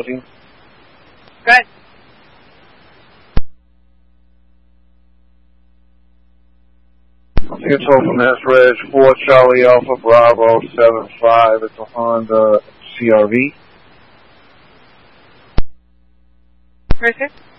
visibility. Good. Info from S-Reg 4 Charlie Alpha Bravo 75. It's a Honda CRV. Perfect.